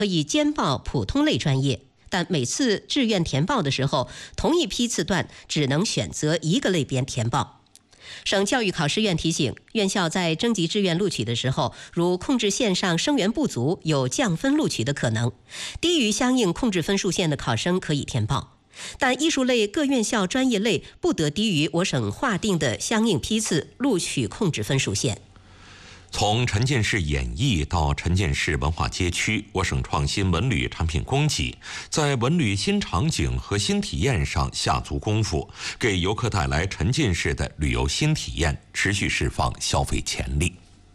可以兼报普通类专业，但每次志愿填报的时候，同一批次段只能选择一个类别填报。省教育考试院提醒，院校在征集志愿录取的时候，如控制线上生源不足，有降分录取的可能，低于相应控制分数线的考生可以填报。但艺术类各院校专业类不得低于我省划定的相应批次录取控制分数线。 从沉浸式演艺到沉浸式文化街区，我省创新文旅产品供给，在文旅新场景和新体验上下足功夫，给游客带来沉浸式的旅游新体验，持续释放消费潜力。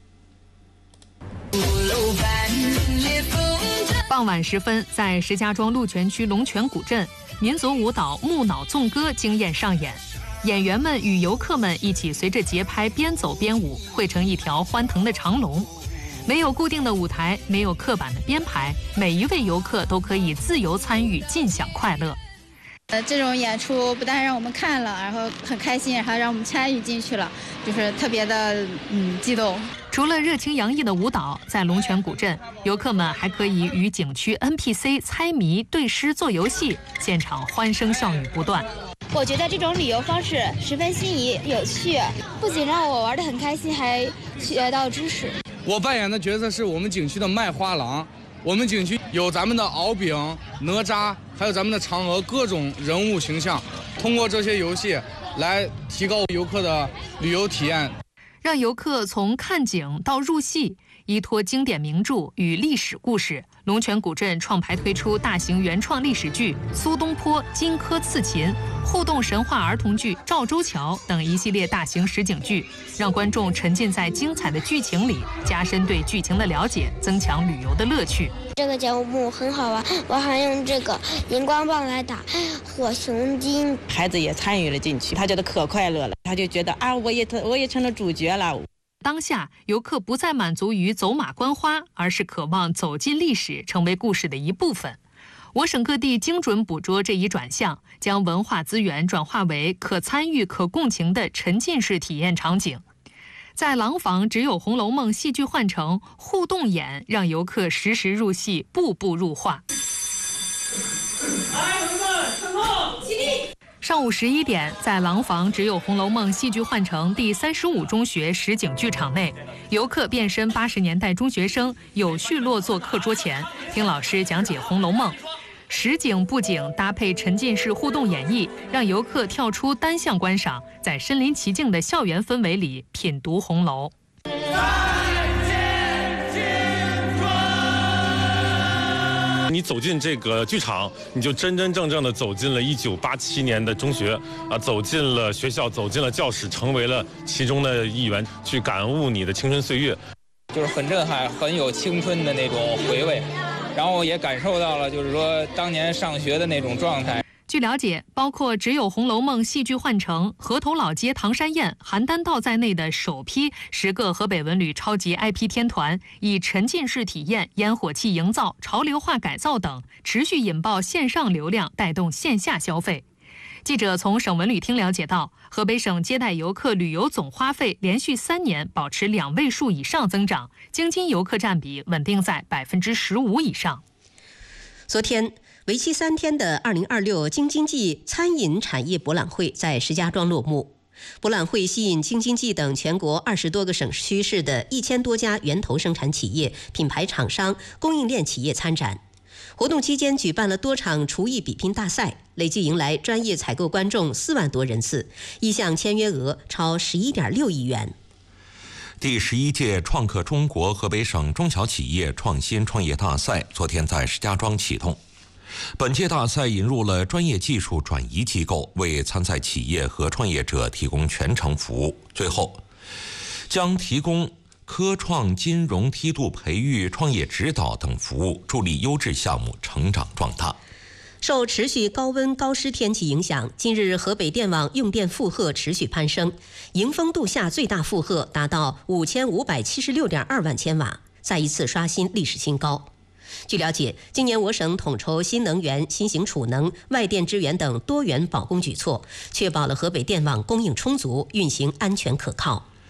傍晚时分，在石家庄鹿泉区龙泉古镇，民族舞蹈木脑纵歌惊艳上演。演员们与游客们一起随着节拍边走边舞，汇成一条欢腾的长龙。没有固定的舞台，没有刻板的编排，每一位游客都可以自由参与，尽享快乐。 这种演出不但让我们看了，然后很开心，还让我们参与进去了，就是特别的激动。 除了热情洋溢的舞蹈，在龙泉古镇，游客们还可以与景区 NPC 猜谜、对诗、做游戏，现场欢声笑语不断。 我觉得这种旅游方式十分新颖有趣，不仅让我玩得很开心，还学到知识。 我扮演的角色是我们景区的卖花郎。我们景区有咱们的敖丙、哪吒，还有咱们的嫦娥，各种人物形象。通过这些游戏来提高游客的旅游体验， 让游客从看景到入戏，依托经典名著与历史故事，龙泉古镇创排推出大型原创历史剧《苏东坡荆轲刺秦》、互动神话儿童剧《赵州桥》等一系列大型实景剧，让观众沉浸在精彩的剧情里，加深对剧情的了解，增强旅游的乐趣。 这个节目很好玩，我还用这个荧光棒来打火熊精。 孩子也参与了进去，他觉得可快乐了，他就觉得我也成了主角了。 当下，游客不再满足于走马观花，而是渴望走进历史，成为故事的一部分。我省各地精准捕捉这一转向，将文化资源转化为可参与、可共情的沉浸式体验场景。在廊坊只有《红楼梦》戏剧换乘互动演，让游客实时入戏，步步入画。上午11点，在廊坊只有《红楼梦》戏剧换乘第35中学实景剧场内，游客变身80年代中学生，有序落座课桌前，听老师讲解《红楼梦》。实景布景搭配沉浸式互动演绎，让游客跳出单向观赏，在身临其境的校园氛围里品读红楼。 你走进这个剧场，你就真真正正的走进了1987年的中学啊，走进了学校，走进了教室，成为了其中的一员，去感悟你的青春岁月， 就是很震撼，很有青春的那种回味。然后也感受到了，就是说当年上学的那种状态。 据了解，包括只有《红楼梦》戏剧换乘、河头老街唐山宴、邯郸道在内的首批10个河北文旅超级 IP 天团，以沉浸式体验、烟火气营造、潮流化改造等，持续引爆线上流量，带动线下消费。记者从省文旅厅了解到，河北省接待游客旅游总花费连续3年保持2位数以上增长，京津游客占比稳定在15%以上。 昨天，为期3天的2026京津冀餐饮产业博览会在石家庄落幕。博览会吸引京津冀等全国20多个省区市的1000多家源头生产企业、品牌厂商、供应链企业参展。活动期间举办了多场厨艺比拼大赛，累计迎来专业采购观众4万多人次，意向签约额超11.6亿元。 第11届创客中国河北省中小企业创新创业大赛昨天在石家庄启动。本届大赛引入了专业技术转移机构，为参赛企业和创业者提供全程服务。最后，将提供科创金融梯度培育、创业指导等服务，助力优质项目成长壮大。 受持续高温高湿天气影响，近日河北电网用电负荷持续攀升，迎风度夏最大负荷达到5576.2万千瓦，再一次刷新历史新高。据了解，今年我省统筹新能源、新型储能、外电支援等多元保供举措，确保了河北电网供应充足、运行安全可靠。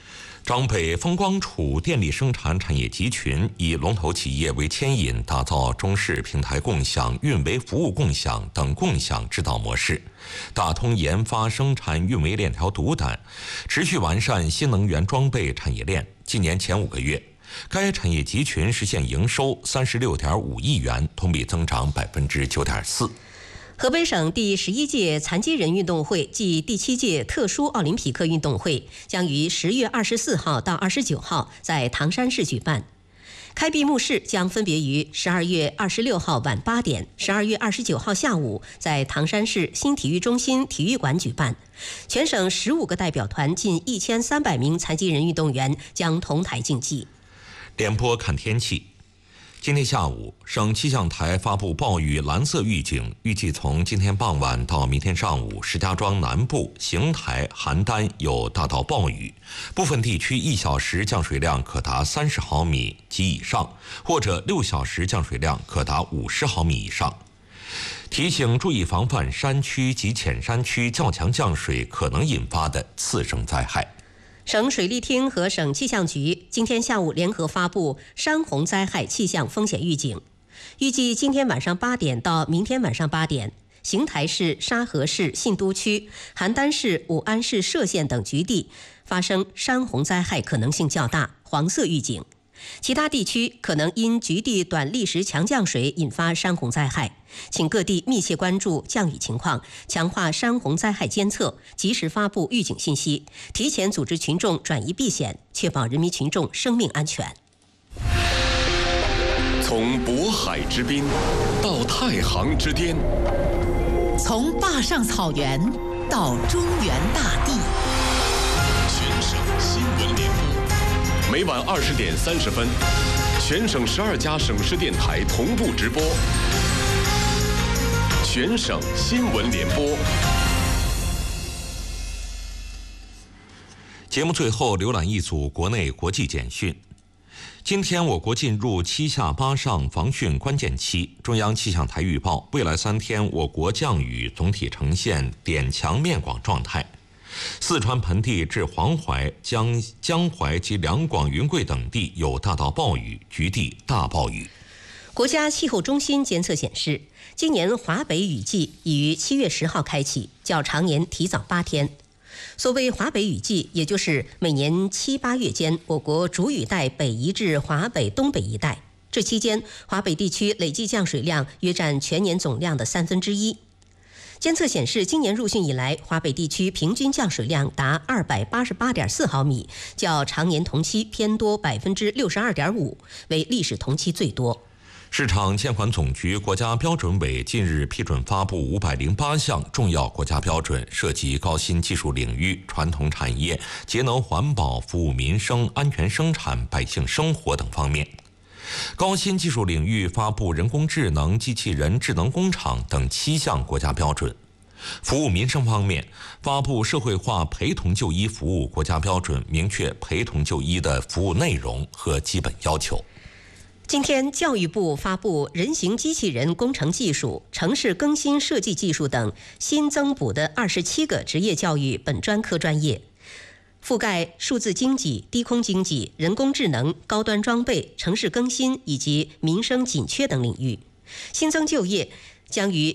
张北风光储电力生产产业集群以龙头企业为牵引，打造中式平台共享、运维服务共享等共享指导模式，打通研发、生产、运维链条堵挡，持续完善新能源装备产业链。今年前5个月，该产业集群实现营收36.5亿元，同比增长9.4%。 河北省第11届残疾人运动会暨第7届特殊奥林匹克运动会将于10月24号到29号在唐山市举办。开闭幕式将分别于12月26号晚8点、12月29号下午在唐山市新体育中心体育馆举办。全省15个代表团近1300名残疾人运动员将同台竞技。 联播看天气。今天下午，省气象台发布暴雨蓝色预警，预计从今天傍晚到明天上午，石家庄南部、邢台、邯郸有大到暴雨，部分地区1小时降水量可达30毫米及以上，或者6小时降水量可达50毫米以上。提醒注意防范山区及浅山区较强降水可能引发的次生灾害。 省水利厅和省气象局今天下午联合发布山洪灾害气象风险预警，预计今天晚上8点到明天晚上8点，邢台市、沙河市、信都区、邯郸市、武安市歙县等局地发生山洪灾害可能性较大，黄色预警。其他地区可能因局地短历时强降水引发山洪灾害，请各地密切关注降雨情况，强化山洪灾害监测，及时发布预警信息，提前组织群众转移避险，确保人民群众生命安全。 从渤海之滨到太行之巅， 从坝上草原到中原大地， 全省新闻联播。每晚20点30分，全省12家省市电台同步直播。全省新闻联播。 节目最后浏览一组国内国际简讯。今天我国进入7下8上防汛关键期，中央气象台预报，未来3天我国降雨总体呈现点强面广状态。四川盆地至黄淮、江淮及两广、云贵等地有大到暴雨，局地大暴雨。 国家气候中心监测显示，今年华北雨季已于7月10号开启，较常年提早8天。所谓华北雨季，也就是每年7、8月间，我国主雨带北移至华北、东北一带。这期间，华北地区累计降水量约占全年总量的1/3。监测显示，今年入汛以来，华北地区平均降水量达288.4毫米，较常年同期偏多62.5%，为历史同期最多。 市场监管总局国家标准委近日批准发布508项重要国家标准，涉及高新技术领域、传统产业、节能环保、服务民生、安全生产、百姓生活等方面。高新技术领域发布人工智能、机器人、智能工厂等7项国家标准。服务民生方面，发布社会化陪同就医服务国家标准，明确陪同就医的服务内容和基本要求。 今天，教育部发布人形机器人工程技术、城市更新设计技术等新增补的27个职业教育本专科专业，覆盖数字经济、低空经济、人工智能、高端装备、城市更新以及民生紧缺等领域。新增专业将于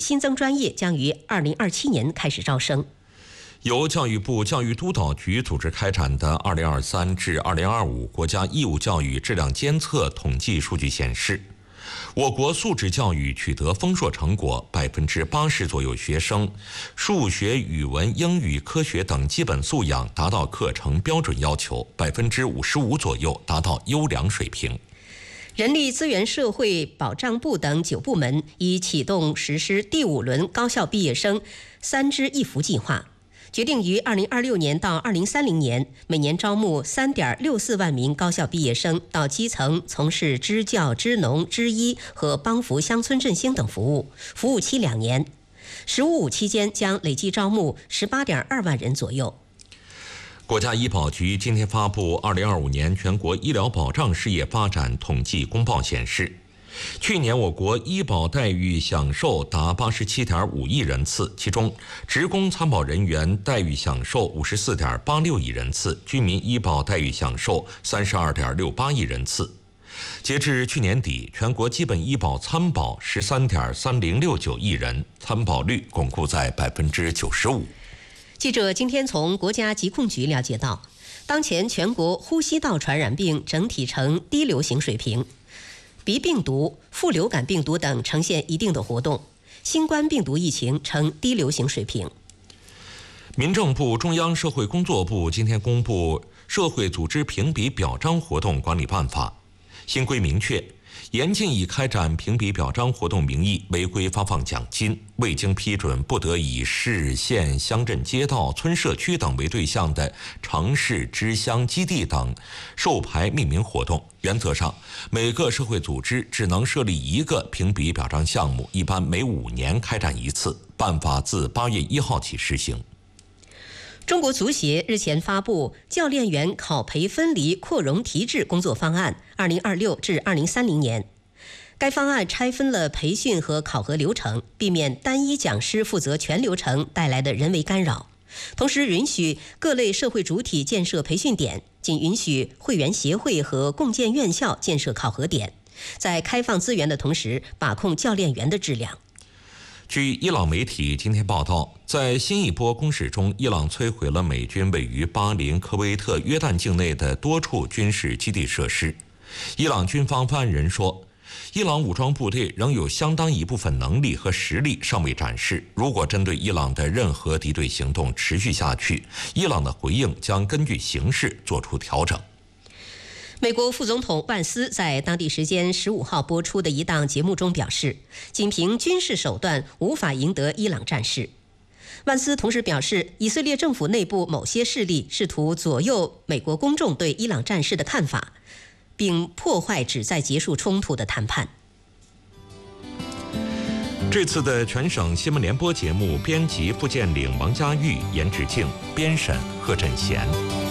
2027年开始招生。 由教育部教育督导局组织开展的2023至2025国家义务教育质量监测统计数据显示，我国素质教育取得丰硕成果，80%左右学生数学、语文、英语、科学等基本素养达到课程标准要求，55%左右达到优良水平。 人力资源社会保障部等9部门已启动实施第5轮高校毕业生3支1扶计划，决定于2026年到2030年每年招募3.64万名高校毕业生到基层从事支教、支农、支医和帮扶乡村振兴等服务，服务期2年。实务期间将累计招募18.2万人左右。 国家医保局今天发布2025年全国医疗保障事业发展统计公报显示， 去年我国医保待遇享受达87.5亿人次，其中职工参保人员待遇享受54.86亿人次，居民医保待遇享受32.68亿人次。截至去年底，全国基本医保参保13.3069亿人，参保率巩固在95%。 记者今天从国家疾控局了解到，当前全国呼吸道传染病整体呈低流行水平，鼻病毒、副流感病毒等呈现一定的活动，新冠病毒疫情呈低流行水平。 民政部、中央社会工作部今天公布《社会组织评比表彰活动管理办法》，新规明确，严禁以开展评比表彰活动名义违规发放奖金，未经批准不得以市、县、乡镇、街道、村、社区等为对象的城市、支乡、基地等授牌命名活动。原则上，每个社会组织只能设立一个评比表彰项目，一般每5年开展一次。办法自8月1号起施行。 中国足协日前发布教练员考培分离扩容提质工作方案2026至2030年。该方案拆分了培训和考核流程，避免单一讲师负责全流程带来的人为干扰。同时允许各类社会主体建设培训点，仅允许会员协会和共建院校建设考核点，在开放资源的同时把控教练员的质量。 据伊朗媒体今天报道，在新一波攻势中，伊朗摧毁了美军位于巴林、科威特、约旦境内的多处军事基地设施。伊朗军方发言人说，伊朗武装部队仍有相当一部分能力和实力尚未展示，如果针对伊朗的任何敌对行动持续下去，伊朗的回应将根据形势做出调整。 美国副总统万斯在当地时间15号播出的一档节目中表示，仅凭军事手段无法赢得伊朗战事。万斯同时表示，以色列政府内部某些势力试图左右美国公众对伊朗战事的看法，并破坏旨在结束冲突的谈判。 这次的全省新闻联播节目编辑傅建岭、王家玉、严志庆，编审贺振贤。